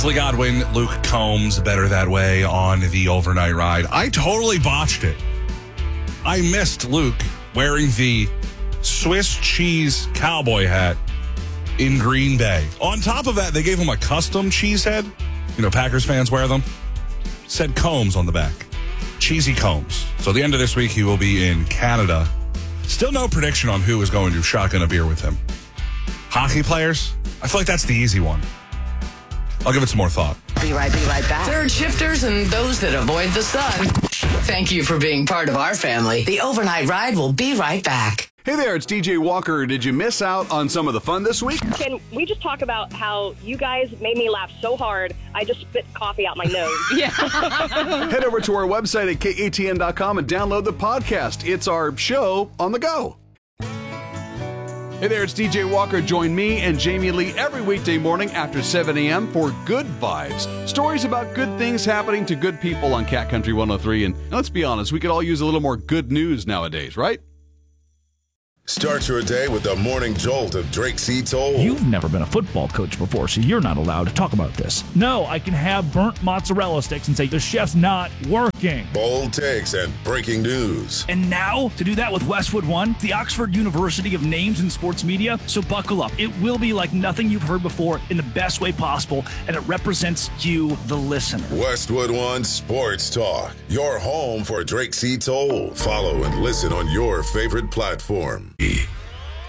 Leslie Godwin, Luke Combs, Better That Way on the overnight ride. I totally botched it. I missed Luke wearing the Swiss cheese cowboy hat in Green Bay. On top of that, they gave him a custom cheese head. You know, Packers fans wear them. Said Combs on the back. Cheesy Combs. So the end of this week, he will be in Canada. Still no prediction on who is going to shotgun a beer with him. Hockey players? I feel like that's the easy one. I'll give it some more thought. Be right back. Third shifters and those that avoid the sun. Thank you for being part of our family. The overnight ride will be right back. Hey there, it's DJ Walker. Did you miss out on some of the fun this week? Can we just talk about how you guys made me laugh so hard, I just spit coffee out my nose? Yeah. Head over to our website at katn.com and download the podcast. It's our show on the go. Hey there, it's DJ Walker. Join me and Jamie Lee every weekday morning after 7 a.m. for Good Vibes. Stories about good things happening to good people on Cat Country 103. And let's be honest, we could all use a little more good news nowadays, right? Start your day with the morning jolt of Drake C. Toll. You've never been a football coach before, so you're not allowed to talk about this. No, I can have burnt mozzarella sticks and say the chef's not working. Bold takes and breaking news. And now, to do that with Westwood One, the Oxford University of Names in Sports Media. So buckle up. It will be like nothing you've heard before in the best way possible, and it represents you, the listener. Westwood One Sports Talk. Your home for Drake C. Toll. Follow and listen on your favorite platform.